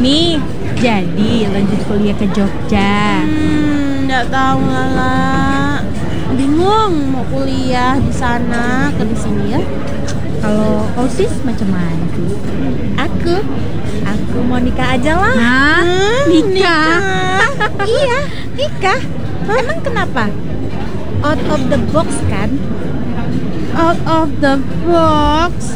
Nih, jadi lanjut kuliah ke Jogja. Nggak tahu lah. Bingung mau kuliah di sana ke di sini ya. Kalau kau sis macam mana sih? Aku mau nikah aja lah. Hah? Nikah? Iya, nikah. Emang kenapa? Out of the box kan? Out of the box.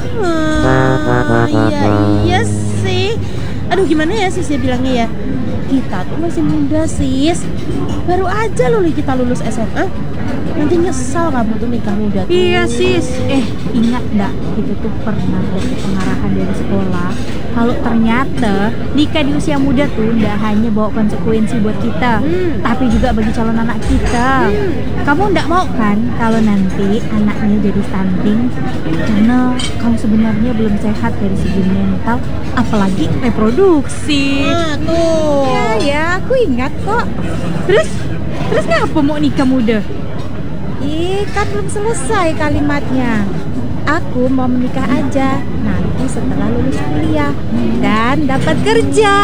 Iya sih. Aduh, gimana ya sis ya bilangnya ya? Kita tuh masih muda sis. Baru aja kita lulus SMA. Nanti nyesal kamu tuh nikah muda tuh. Iya sis. Ingat nggak? Kita tuh pernah dapat pengarahan dari sekolah. Kalau ternyata nikah di usia muda tuh nggak hanya bawa konsekuensi buat kita, tapi juga bagi calon anak kita. Kamu nggak mau kan kalau nanti anaknya jadi stunting karena kamu sebenarnya belum sehat dari segi mental, apalagi reproduksi. Tuh. Ya, aku ingat kok. Terus ngapa mau nikah muda? Kan belum selesai kalimatnya. Aku mau menikah aja nanti setelah lulus kuliah dan dapat kerja.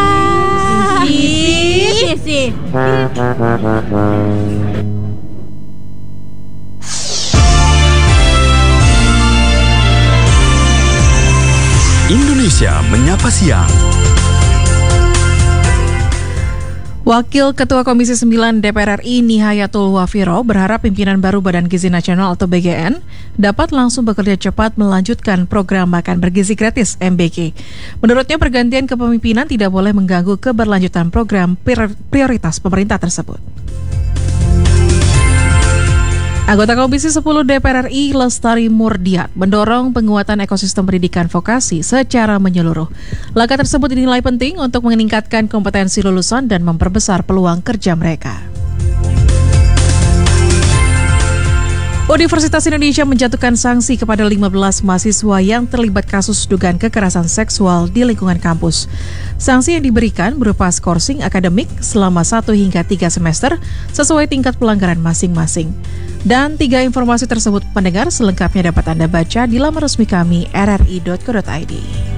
Sih. Indonesia Menyapa Siang. Wakil Ketua Komisi 9 DPR RI Nihayatul Wafiro berharap pimpinan baru Badan Gizi Nasional atau BGN dapat langsung bekerja cepat melanjutkan program makan bergizi gratis MBG. Menurutnya pergantian kepemimpinan tidak boleh mengganggu keberlanjutan program prioritas pemerintah tersebut. Anggota Komisi 10 DPR RI Lestari Murdiat mendorong penguatan ekosistem pendidikan vokasi secara menyeluruh. Langkah tersebut dinilai penting untuk meningkatkan kompetensi lulusan dan memperbesar peluang kerja mereka. Universitas Indonesia menjatuhkan sanksi kepada 15 mahasiswa yang terlibat kasus dugaan kekerasan seksual di lingkungan kampus. Sanksi yang diberikan berupa skorsing akademik selama 1 hingga 3 semester sesuai tingkat pelanggaran masing-masing. Dan 3 informasi tersebut pendengar selengkapnya dapat Anda baca di laman resmi kami rri.co.id.